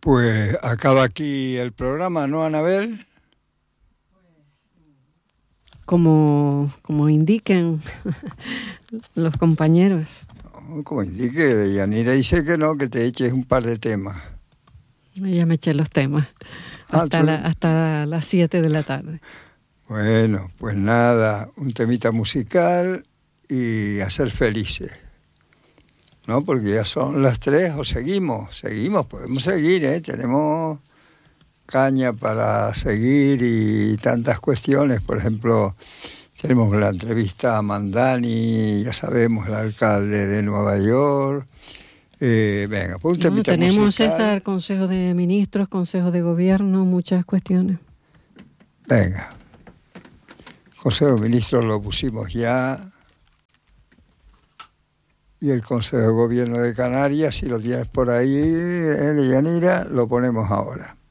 Pues acaba aquí el programa, ¿no, Anabel? Como indiquen los compañeros. No, como indique, Yanira dice que no, que te eches un par de temas. Ya me eché los temas hasta las 7 de la tarde. Bueno, pues nada, un temita musical y a ser felices, ¿no? Porque ya son las 3, o seguimos, podemos seguir, ¿eh? Tenemos caña para seguir y tantas cuestiones. Por ejemplo, tenemos la entrevista a Mandani, ya sabemos, el alcalde de Nueva York. Venga, pues un temita tenemos, musical. César, Consejo de Ministros, Consejo de Gobierno, muchas cuestiones. Venga, Consejo de Ministros lo pusimos ya. Y el Consejo de Gobierno de Canarias, si lo tienes por ahí, de Yanira, lo ponemos ahora.